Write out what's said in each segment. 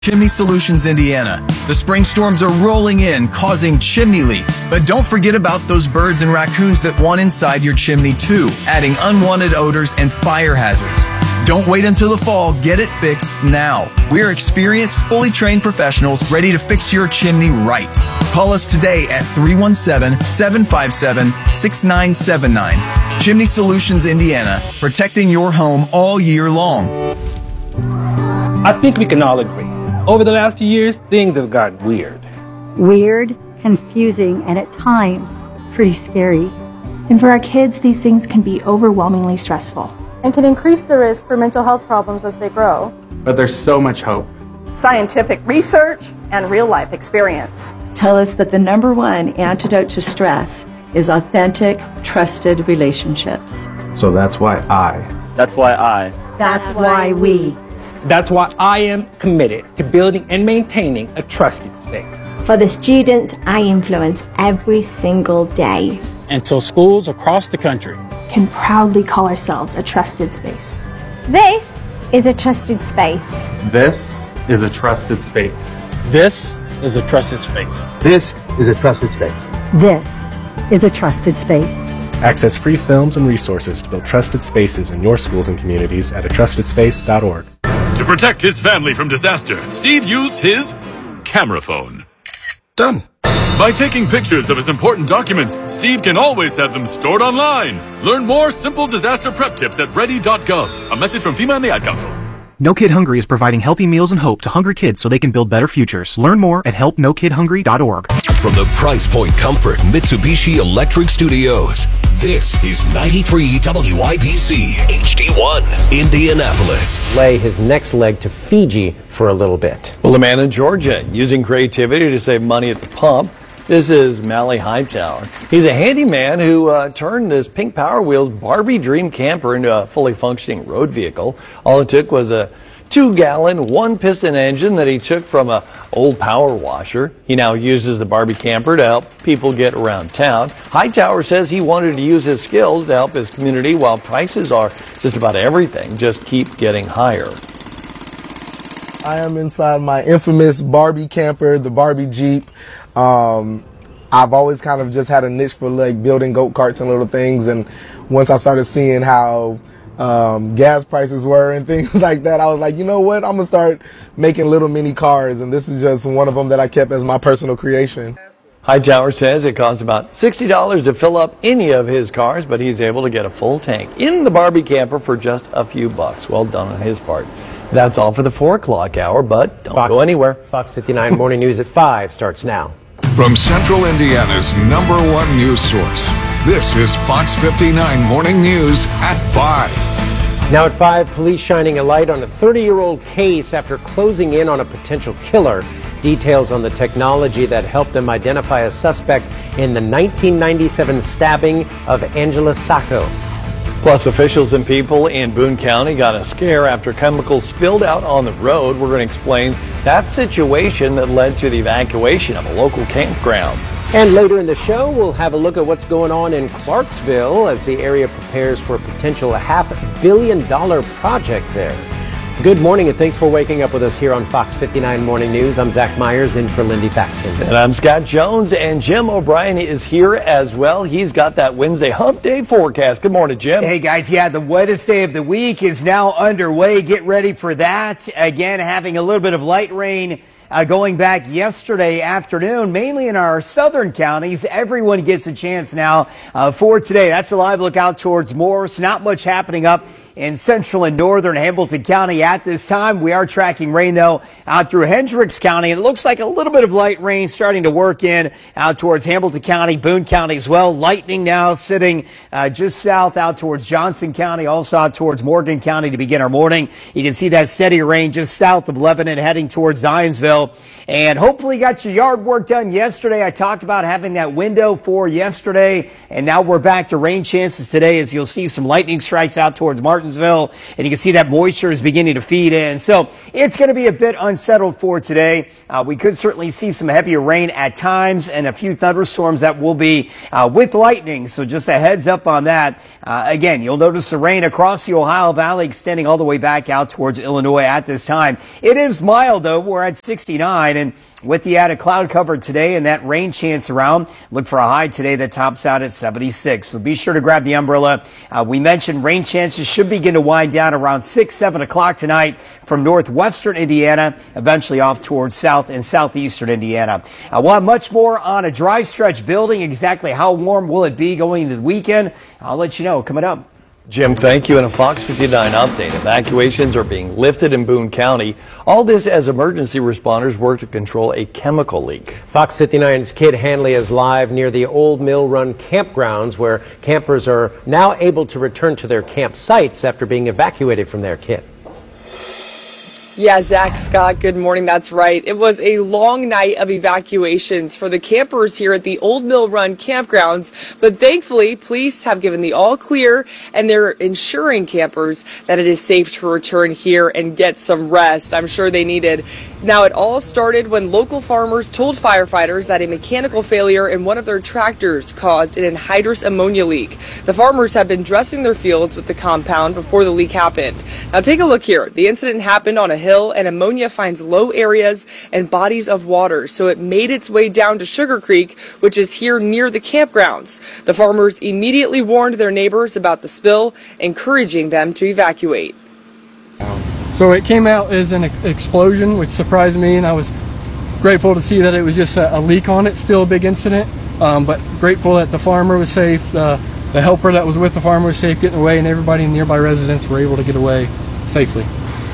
Chimney Solutions Indiana. The spring storms are rolling in, causing chimney leaks. But don't forget about those birds and raccoons that want inside your chimney too, adding unwanted odors and fire hazards. Don't wait until the fall. Get it fixed now. We're experienced, fully trained professionals ready to fix your chimney right. Call us today at 317-757-6979. Chimney Solutions Indiana, protecting your home all year long. I think we can all agree. Over the last few years, things have gotten weird. Weird, confusing, and at times, pretty scary. And for our kids, these things can be overwhelmingly stressful. And can increase the risk for mental health problems as they grow. But there's so much hope. Scientific research and real-life experience tell us that the number one antidote to stress is authentic, trusted relationships. So that's why That's why we. That's why I am committed to building and maintaining a trusted space. For the students I influence every single day. Until schools across the country can proudly call ourselves a trusted space. This is a trusted space. This is a trusted space. This is a trusted space. This is a trusted space. This is a trusted space. Access free films and resources to build trusted spaces in your schools and communities at atrustedspace.org. To protect his family from disaster, Steve used his camera phone. Done. By taking pictures of his important documents, Steve can always have them stored online. Learn more simple disaster prep tips at ready.gov. A message from FEMA and the Ad Council. No Kid Hungry is providing healthy meals and hope to hungry kids so they can build better futures. Learn more at helpnokidhungry.org. From the Price Point Comfort Mitsubishi Electric Studios, this is 93 WIBC HD1, Indianapolis. Lay his next leg to Fiji for a little bit. Well, a man in Georgia using creativity to save money at the pump. This is Mally Hightower. He's a handyman who turned this Pink Power Wheels Barbie Dream Camper into a fully functioning road vehicle. All it took was a 2-gallon, 1-piston engine that he took from an old power washer. He now uses the Barbie camper to help people get around town. Hightower says he wanted to use his skills to help his community while prices are just about everything just keep getting higher. I am inside my infamous Barbie camper, the Barbie Jeep. I've always kind of just had a niche for like building go-karts and little things, and once I started seeing how gas prices were and things like that, I was like, you know what, I'm gonna start making little mini cars, and this is just one of them that I kept as my personal creation. Hightower says it costs about $60 to fill up any of his cars, but he's able to get a full tank in the Barbie camper for just a few bucks. Well done on his part. That's all for the 4 o'clock hour, but don't go anywhere. Fox 59 Morning News at 5 starts now. From Central Indiana's #1 news source, this is Fox 59 Morning News at 5. Now at 5, police shining a light on a 30-year-old case after closing in on a potential killer. Details on the technology that helped them identify a suspect in the 1997 stabbing of Angela Sacco. Plus, officials and people in Boone County got a scare after chemicals spilled out on the road. We're going to explain that situation that led to the evacuation of a local campground. And later in the show, we'll have a look at what's going on in Clarksville as the area prepares for a potential $500 million project there. Good morning, and thanks for waking up with us here on Fox 59 Morning News. I'm Zach Myers in for Lindy Paxton. And I'm Scott Jones, and Jim O'Brien is here as well. He's got that Wednesday hump day forecast. Good morning, Jim. Hey, guys. Yeah, the wettest day of the week is now underway. Get ready for that. Again, having a little bit of light rain going back yesterday afternoon, mainly in our southern counties. Everyone gets a chance now for today. That's a live look out towards Morris. Not much happening up in central and northern Hamilton County at this time. We are tracking rain, though, out through Hendricks County. And it looks like a little bit of light rain starting to work in out towards Hamilton County, Boone County as well. Lightning now sitting just south out towards Johnson County, also out towards Morgan County to begin our morning. You can see that steady rain just south of Lebanon heading towards Zionsville. And hopefully you got your yard work done yesterday. I talked about having that window for yesterday. And now we're back to rain chances today as you'll see some lightning strikes out towards Martin Martinsville, and you can see that moisture is beginning to feed in. So it's going to be a bit unsettled for today. We could certainly see some heavier rain at times and a few thunderstorms that will be with lightning. So just a heads up on that. Again, you'll notice the rain across the Ohio Valley extending all the way back out towards Illinois at this time. It is mild, though. We're at 69, and with the added cloud cover today and that rain chance around, look for a high today that tops out at 76. So be sure to grab the umbrella. We mentioned rain chances should begin to wind down around 6, 7 o'clock tonight from northwestern Indiana, eventually off towards south and southeastern Indiana. We'll have much more on a dry stretch building. Exactly how warm will it be going into the weekend? I'll let you know coming up. Jim, thank you. And a Fox 59 update. Evacuations are being lifted in Boone County. All this as emergency responders work to control a chemical leak. Fox 59's Kit Hanley is live near the Old Mill Run campgrounds, where campers are now able to return to their campsites after being evacuated from their Kit. Yeah, Zach, Scott, good morning. That's right. It was a long night of evacuations for the campers here at the Old Mill Run campgrounds, but thankfully, police have given the all clear, and they're ensuring campers that it is safe to return here and get some rest. I'm sure they needed. Now, it all started when local farmers told firefighters that a mechanical failure in one of their tractors caused an anhydrous ammonia leak. The farmers had been dressing their fields with the compound before the leak happened. Now, take a look here. The incident happened on a hill, and ammonia finds low areas and bodies of water, so it made its way down to Sugar Creek, which is here near the campgrounds. The farmers immediately warned their neighbors about the spill, encouraging them to evacuate. So it came out as an explosion, which surprised me, and I was grateful to see that it was just a leak on it. Still a big incident, but grateful that the farmer was safe, the helper that was with the farmer was safe getting away, and everybody in nearby residents were able to get away safely.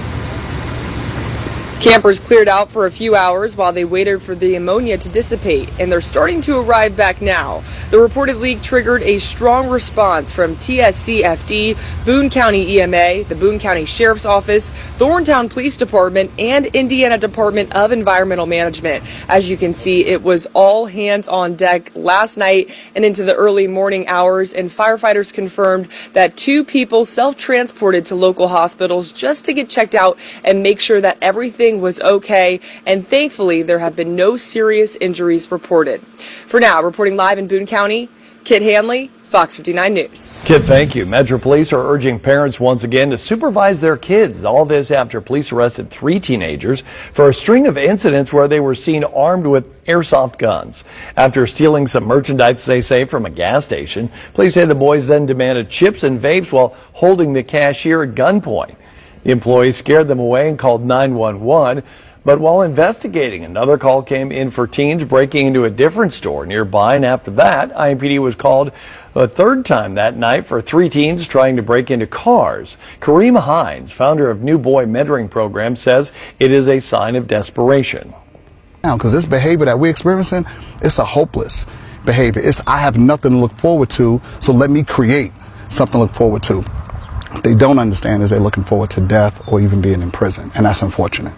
Campers cleared out for a few hours while they waited for the ammonia to dissipate, and they're starting to arrive back now. The reported leak triggered a strong response from TSCFD, Boone County EMA, the Boone County Sheriff's Office, Thorntown Police Department, and Indiana Department of Environmental Management. As you can see, it was all hands on deck last night and into the early morning hours, and firefighters confirmed that 2 people self-transported to local hospitals just to get checked out and make sure that everything was okay, and thankfully there have been no serious injuries reported. For now, reporting live in Boone County, Kit Hanley, Fox 59 News. Kit, thank you. Metro Police are urging parents once again to supervise their kids. All this after police arrested 3 teenagers for a string of incidents where they were seen armed with airsoft guns. After stealing some merchandise, they say, from a gas station, police say the boys then demanded chips and vapes while holding the cashier at gunpoint. The employees scared them away and called 911, but while investigating, another call came in for teens breaking into a different store nearby, and after that, IMPD was called a 3rd time that night for 3 teens trying to break into cars. Kareem Hines, founder of New Boy Mentoring Program, says it is a sign of desperation. Because this behavior that we're experiencing, it's a hopeless behavior. I have nothing to look forward to, so let me create something to look forward to. What they don't understand is they're looking forward to death or even being in prison, and that's unfortunate.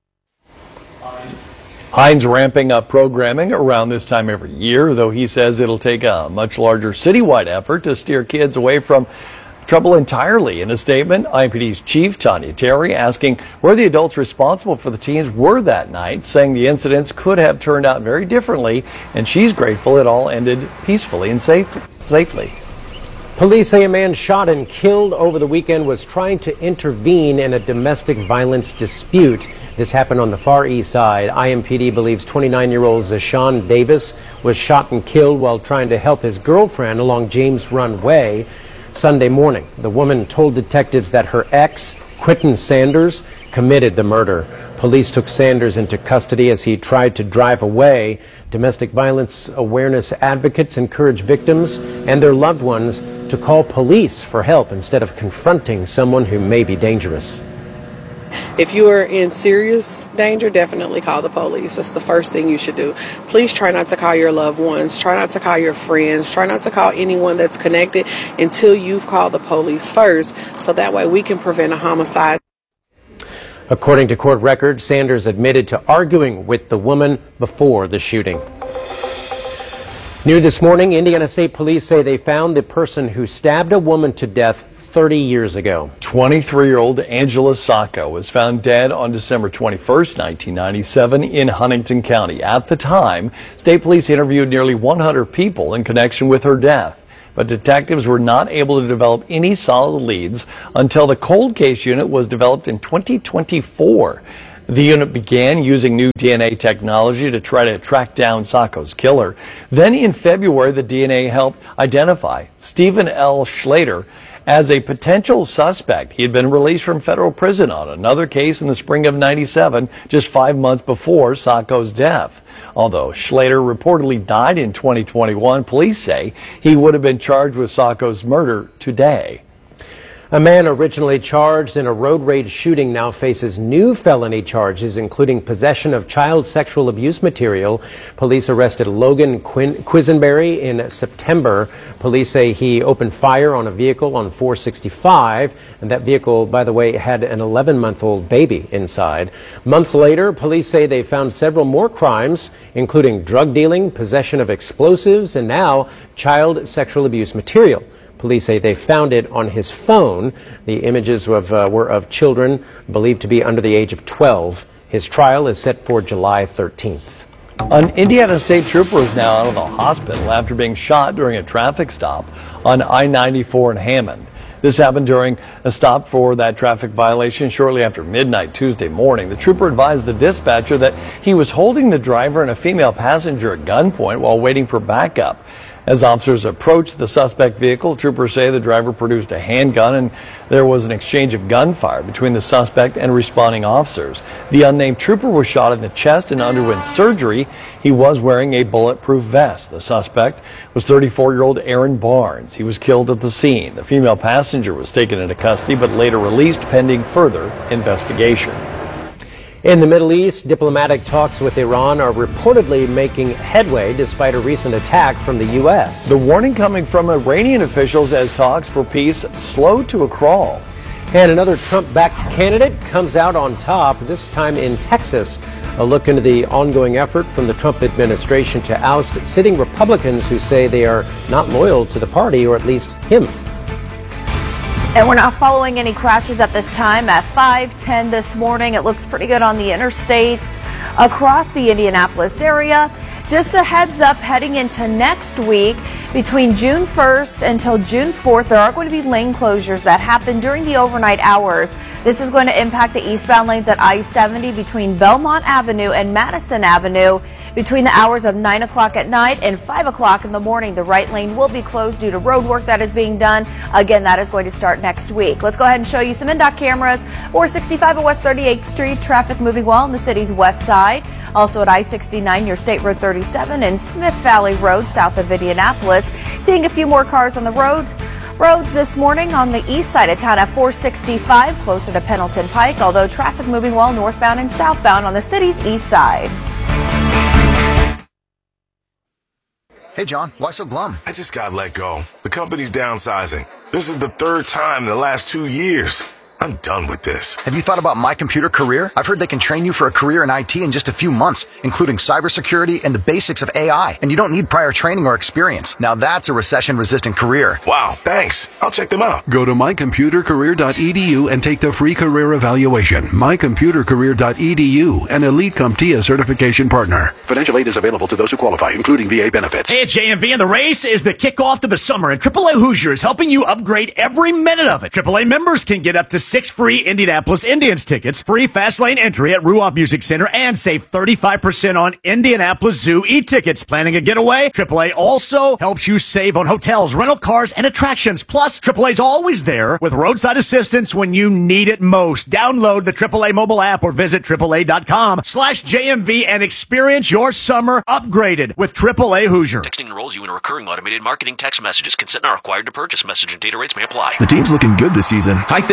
Hines ramping up programming around this time every year, though he says it'll take a much larger citywide effort to steer kids away from trouble entirely. In a statement, IMPD's Chief Tanya Terry asking where the adults responsible for the teens were that night, saying the incidents could have turned out very differently, and she's grateful it all ended peacefully and safely. Police say a man shot and killed over the weekend was trying to intervene in a domestic violence dispute. This happened on the Far East Side. IMPD believes 29-year-old Zashawn Davis was shot and killed while trying to help his girlfriend along James Run Way Sunday morning. The woman told detectives that her ex, Quentin Sanders, committed the murder. Police took Sanders into custody as he tried to drive away. Domestic violence awareness advocates encourage victims and their loved ones to call police for help instead of confronting someone who may be dangerous. If you are in serious danger, definitely call the police. That's the first thing you should do. Please try not to call your loved ones. Try not to call your friends. Try not to call anyone that's connected until you've called the police first, so that way we can prevent a homicide. According to court records, Sanders admitted to arguing with the woman before the shooting. New this morning, Indiana State Police say they found the person who stabbed a woman to death 30 years ago. 23-year-old Angela Sacco was found dead on December 21st, 1997 in Huntington County. At the time, state police interviewed nearly 100 people in connection with her death. But detectives were not able to develop any solid leads until the cold case unit was developed in 2024. The unit began using new DNA technology to try to track down Sacco's killer. Then in February, the DNA helped identify Stephen L. Schlater as a potential suspect. He had been released from federal prison on another case in the spring of '97, just 5 months before Sacco's death. Although Schlater reportedly died in 2021, police say he would have been charged with Sacco's murder today. A man originally charged in a road rage shooting now faces new felony charges, including possession of child sexual abuse material. Police arrested Logan Quisenberry in September. Police say he opened fire on a vehicle on 465, and that vehicle, by the way, had an 11-month-old baby inside. Months later, police say they found several more crimes, including drug dealing, possession of explosives, and now child sexual abuse material. Police say they found it on his phone. The images were of children believed to be under the age of 12. His trial is set for July 13th. An Indiana state trooper is now out of the hospital after being shot during a traffic stop on I-94 in Hammond. This happened during a stop for that traffic violation shortly after midnight Tuesday morning. The trooper advised the dispatcher that he was holding the driver and a female passenger at gunpoint while waiting for backup. As officers approached the suspect vehicle, troopers say the driver produced a handgun and there was an exchange of gunfire between the suspect and responding officers. The unnamed trooper was shot in the chest and underwent surgery. He was wearing a bulletproof vest. The suspect was 34-year-old Aaron Barnes. He was killed at the scene. The female passenger was taken into custody but later released pending further investigation. In the Middle East, diplomatic talks with Iran are reportedly making headway despite a recent attack from the U.S. The warning coming from Iranian officials as talks for peace slow to a crawl. And another Trump-backed candidate comes out on top, this time in Texas. A look into the ongoing effort from the Trump administration to oust sitting Republicans who say they are not loyal to the party, or at least him. And we're not following any crashes at this time. At 5:10 this morning, it looks pretty good on the interstates across the Indianapolis area. Just a heads up heading into next week, between June 1st until June 4th, there are going to be lane closures that happen during the overnight hours. This is going to impact the eastbound lanes at I-70 between Belmont Avenue and Madison Avenue. Between the hours of 9 o'clock at night and 5 o'clock in the morning, the right lane will be closed due to road work that is being done. Again, that is going to start next week. Let's go ahead and show you some NDOT cameras. 465 at West 38th Street, traffic moving well on the city's west side. Also at I-69 near State Road 37 and Smith Valley Road south of Indianapolis. Seeing a few more cars on the roads this morning on the east side of town at 465 closer to Pendleton Pike, although traffic moving well northbound and southbound on the city's east side. Hey, John, why so glum? I just got let go. The company's downsizing. This is the third time in the last 2 years. I'm done with this. Have you thought about My Computer Career? I've heard they can train you for a career in IT in just a few months, including cybersecurity and the basics of AI. And you don't need prior training or experience. Now that's a recession-resistant career. Wow, thanks. I'll check them out. Go to mycomputercareer.edu and take the free career evaluation. mycomputercareer.edu, an Elite CompTIA certification partner. Financial aid is available to those who qualify, including VA benefits. Hey, it's JMV, and the race is the kickoff to the summer, and AAA Hoosier is helping you upgrade every minute of it. AAA members can get up to 6 free Indianapolis Indians tickets, free fast lane entry at Ruoff Music Center, and save 35% on Indianapolis Zoo e-tickets. Planning a getaway? AAA also helps you save on hotels, rental cars, and attractions. Plus, AAA's always there with roadside assistance when you need it most. Download the AAA mobile app or visit AAA.com/JMV and experience your summer upgraded with AAA Hoosier. Texting enrolls you in a recurring automated marketing text messages. Consent not required to purchase. Message and data rates may apply. The team's looking good this season. I think so.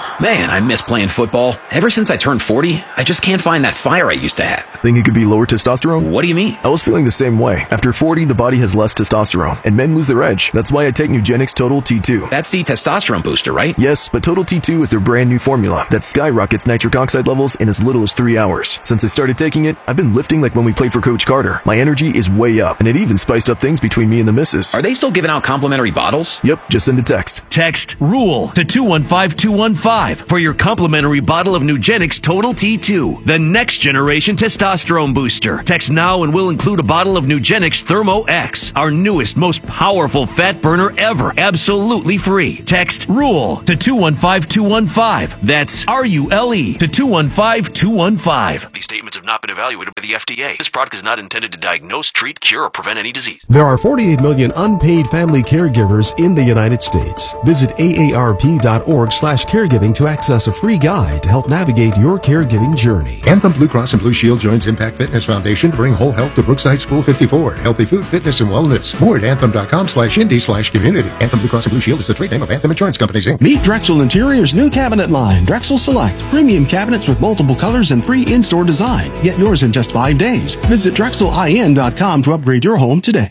man, I miss playing football. Ever since I turned 40, I just can't find that fire I used to have. Think it could be lower testosterone? What do you mean? I was feeling the same way. After 40, the body has less testosterone, and men lose their edge. That's why I take Nugenix Total T2. That's the testosterone booster, right? Yes, but Total T2 is their brand new formula that skyrockets nitric oxide levels in as little as 3 hours. Since I started taking it, I've been lifting like when we played for Coach Carter. My energy is way up, and it even spiced up things between me and the missus. Are they still giving out complimentary bottles? Yep, just send a text. Text RULE to 215215 for your complimentary bottle of Nugenix Total T2, the next generation testosterone booster. Text now and we'll include a bottle of Nugenix Thermo X, our newest, most powerful fat burner ever, absolutely free. Text RULE to 215215. That's RULE to 215215. These statements have not been evaluated by the FDA. This product is not intended to diagnose, treat, cure, or prevent any disease. There are 48 million unpaid family caregivers in the United States. Visit aarp.org/caregiving to access a free guide to help navigate your caregiving journey. Anthem Blue Cross and Blue Shield joins Impact Fitness Foundation to bring whole health to Brookside School 54. Healthy food, fitness, and wellness. More at anthem.com/indy/community. Anthem Blue Cross and Blue Shield is the trade name of Anthem Insurance Companies, Inc. Meet Drexel Interior's new cabinet line, Drexel Select. Premium cabinets with multiple colors and free in-store design. Get yours in just 5 days. Visit DrexelIN.com to upgrade your home today.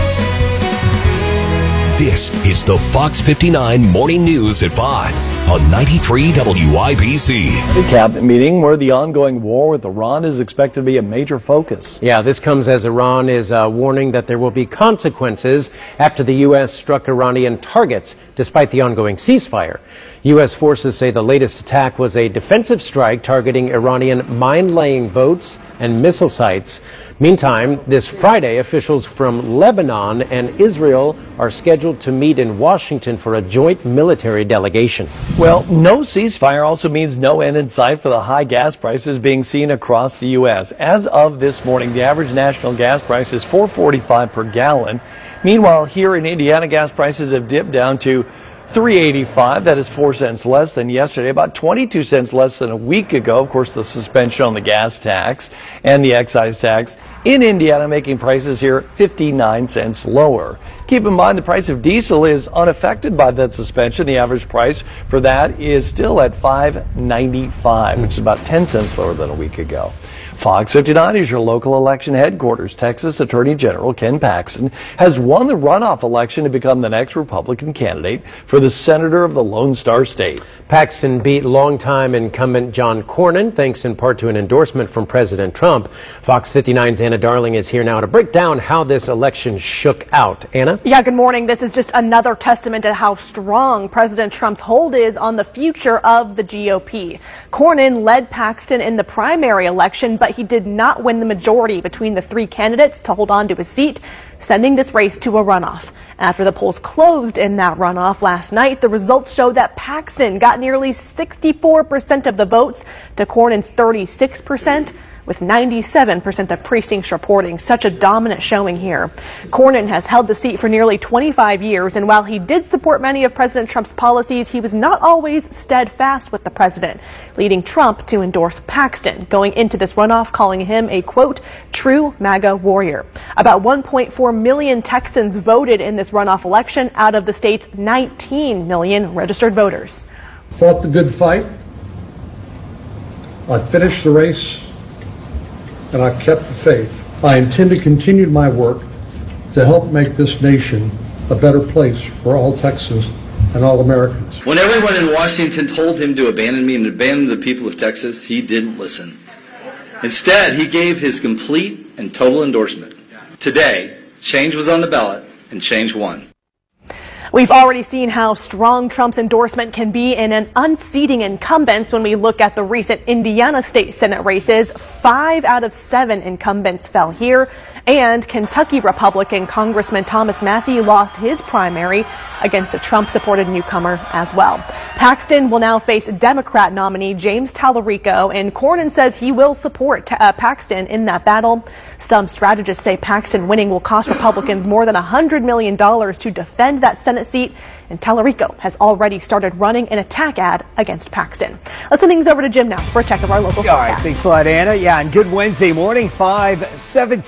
This is the Fox 59 Morning News at 5 on 93 WIBC. The cabinet meeting where the ongoing war with Iran is expected to be a major focus. Yeah, this comes as Iran is warning that there will be consequences after the U.S. struck Iranian targets despite the ongoing ceasefire. U.S. forces say the latest attack was a defensive strike targeting Iranian mine-laying boats and missile sites. Meantime, this Friday, officials from Lebanon and Israel are scheduled to meet in Washington for a joint military delegation. Well, no ceasefire also means no end in sight for the high gas prices being seen across the U.S. As of this morning, the average national gas price is $4.45 per gallon. Meanwhile, here in Indiana, gas prices have dipped down to $3.85. That is 4 cents less than yesterday, about 22 cents less than a week ago. Of course, the suspension on the gas tax and the excise tax in Indiana making prices here 59 cents lower. Keep in mind the price of diesel is unaffected by that suspension. The average price for that is still at $5.95, which is about 10 cents lower than a week ago. Fox 59 is your local election headquarters. Texas Attorney General Ken Paxton has won the runoff election to become the next Republican candidate for the senator of the Lone Star State. Paxton beat longtime incumbent John Cornyn, thanks in part to an endorsement from President Trump. Fox 59's Anna Darling is here now to break down how this election shook out. Anna? Yeah, good morning. This is just another testament to how strong President Trump's hold is on the future of the GOP. Cornyn led Paxton in the primary election, but he did not win the majority between the three candidates to hold on to his seat, sending this race to a runoff. After the polls closed in that runoff last night, the results show that Paxton got nearly 64% of the votes to Cornyn's 36%. With 97% of precincts reporting. Such a dominant showing here. Cornyn has held the seat for nearly 25 years, and while he did support many of President Trump's policies, he was not always steadfast with the president, leading Trump to endorse Paxton, going into this runoff calling him a, quote, true MAGA warrior. About 1.4 million Texans voted in this runoff election out of the state's 19 million registered voters. Fought the good fight. I finished the race. And I kept the faith. I intend to continue my work to help make this nation a better place for all Texans and all Americans. When everyone in Washington told him to abandon me and abandon the people of Texas, he didn't listen. Instead, he gave his complete and total endorsement. Today, change was on the ballot, and change won. We've already seen how strong Trump's endorsement can be in an unseating incumbents when we look at the recent Indiana state Senate races. 5 out of 7 incumbents fell here, and Kentucky Republican Congressman Thomas Massie lost his primary against a Trump-supported newcomer as well. Paxton will now face Democrat nominee James Tallarico, and Cornyn says he will support Paxton in that battle. Some strategists say Paxton winning will cost Republicans more than $100 million to defend that Senate seat, and Tallarico has already started running an attack ad against Paxton. Let's send things over to Jim now for a check of our local forecast. All right, thanks a lot, Anna. Yeah, and good Wednesday morning, 5:17 your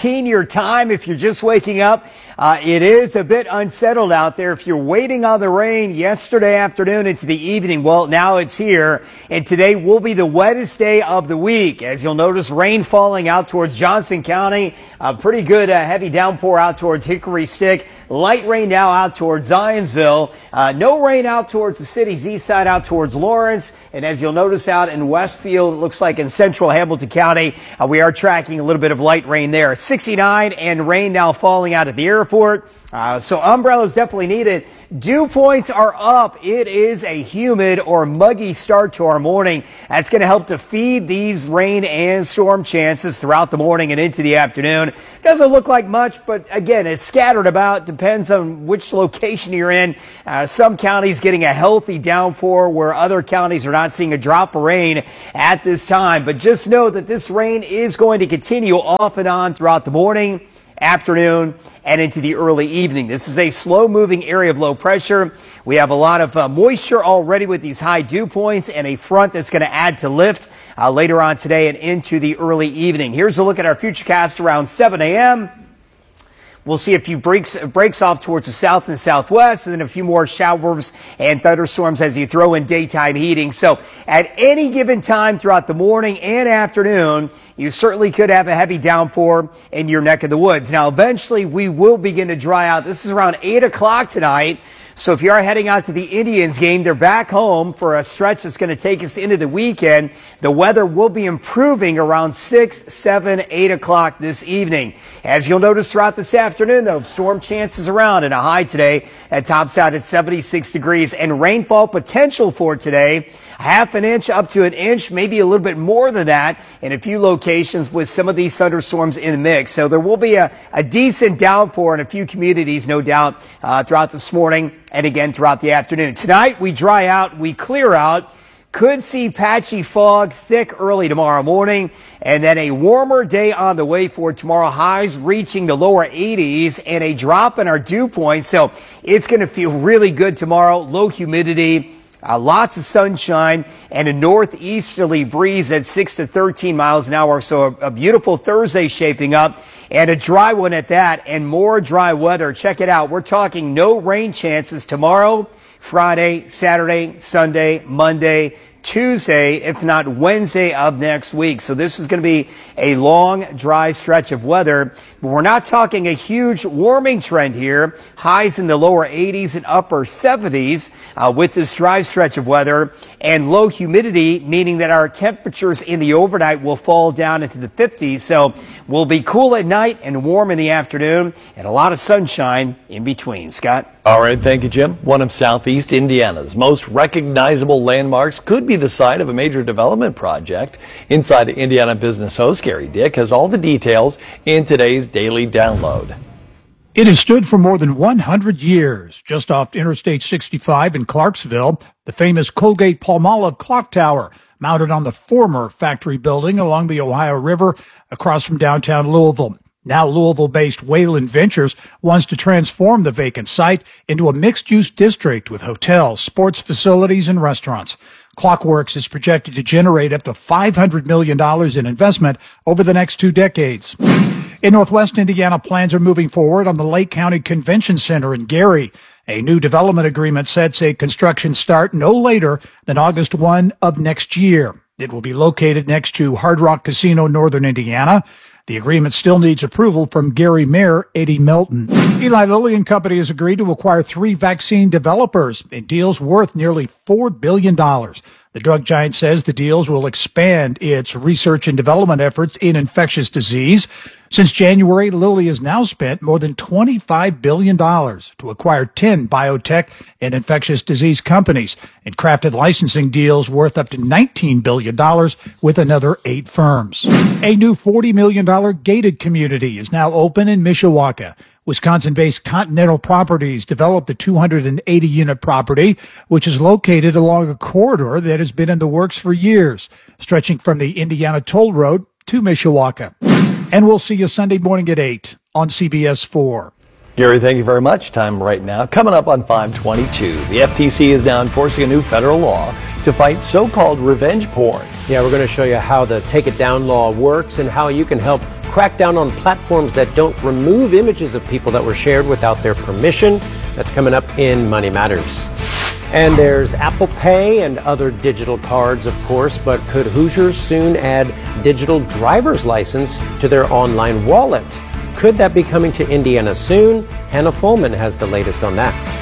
time. If you're just waking up, it is a bit unsettled out there. If you're waiting on the rain yesterday afternoon into the evening, well, now it's here. And today will be the wettest day of the week. As you'll notice, rain falling out towards Johnson County. A pretty good heavy downpour out towards Hickory Stick. Light rain now out towards Zionsville. No rain out towards the city's east side, out towards Lawrence. And as you'll notice out in Westfield, it looks like in central Hamilton County, we are tracking a little bit of light rain there. 69 and rain now falling out at the airport. So umbrellas definitely needed. Dew points are up. It is a humid or muggy start to our morning. That's going to help to feed these rain and storm chances throughout the morning and into the afternoon. Doesn't look like much, but again, it's scattered about. Depends on which location you're in. Some counties getting a healthy downpour where other counties are not seeing a drop of rain at this time. But just know that this rain is going to continue off and on throughout the morning, afternoon, and into the early evening. This is a slow-moving area of low pressure. We have a lot of moisture already with these high dew points and a front that's going to add to lift later on today and into the early evening. Here's a look at our futurecast around 7 a.m. We'll see a few breaks off towards the south and southwest, and then a few more showers and thunderstorms as you throw in daytime heating. So at any given time throughout the morning and afternoon, you certainly could have a heavy downpour in your neck of the woods. Now, eventually, we will begin to dry out. This is around 8 o'clock tonight. So if you are heading out to the Indians game, they're back home for a stretch that's going to take us into the weekend. The weather will be improving around 6, 7, 8 o'clock this evening. As you'll notice throughout this afternoon, though, storm chances around and a high today that tops out at 76 degrees and rainfall potential for today. Half an inch up to an inch, maybe a little bit more than that in a few locations with some of these thunderstorms in the mix. So there will be a decent downpour in a few communities, no doubt, throughout this morning and again throughout the afternoon. Tonight, we dry out, we clear out. Could see patchy fog thick early tomorrow morning, and then a warmer day on the way for tomorrow. Highs reaching the lower 80s and a drop in our dew point. So it's going to feel really good tomorrow. Low humidity. Lots of sunshine and a northeasterly breeze at 6 to 13 miles an hour. So a beautiful Thursday shaping up and a dry one at that, and more dry weather. Check it out. We're talking no rain chances tomorrow, Friday, Saturday, Sunday, Monday, Tuesday, if not Wednesday of next week. So this is going to be a long, dry stretch of weather. But we're not talking a huge warming trend here. Highs in the lower 80s and upper 70s with this dry stretch of weather, and low humidity, meaning that our temperatures in the overnight will fall down into the 50s. So we'll be cool at night and warm in the afternoon, and a lot of sunshine in between. Scott? All right, thank you, Jim. One of Southeast Indiana's most recognizable landmarks could be the site of a major development project. Inside Indiana Business host Gary Dick has all the details in today's Daily Download. It has stood for more than 100 years. Just off Interstate 65 in Clarksville, the famous Colgate-Palmolive clock tower, mounted on the former factory building along the Ohio River across from downtown Louisville. Now Louisville-based Wayland Ventures wants to transform the vacant site into a mixed-use district with hotels, sports facilities, and restaurants. Clockworks is projected to generate up to $500 million in investment over the next 2 decades. In Northwest Indiana, plans are moving forward on the Lake County Convention Center in Gary. A new development agreement sets a construction start no later than August 1 of next year. It will be located next to Hard Rock Casino, Northern Indiana. The agreement still needs approval from Gary Mayor Eddie Melton. Eli Lilly and Company has agreed to acquire 3 vaccine developers in deals worth nearly $4 billion. The drug giant says the deals will expand its research and development efforts in infectious disease. Since January, Lilly has now spent more than $25 billion to acquire 10 biotech and infectious disease companies and crafted licensing deals worth up to $19 billion with another 8 firms. A new $40 million gated community is now open in Mishawaka. Wisconsin-based Continental Properties developed the 280-unit property, which is located along a corridor that has been in the works for years, stretching from the Indiana Toll Road to Mishawaka. And we'll see you Sunday morning at 8 on CBS 4. Gary, thank you very much. Time right now. Coming up on 522, the FTC is now enforcing a new federal law to fight so-called revenge porn. Yeah, we're going to show you how the Take It Down law works and how you can help crack down on platforms that don't remove images of people that were shared without their permission. That's coming up in Money Matters. And there's Apple Pay and other digital cards, of course, but could Hoosiers soon add digital driver's license to their online wallet? Could that be coming to Indiana soon? Hannah Fulman has the latest on that.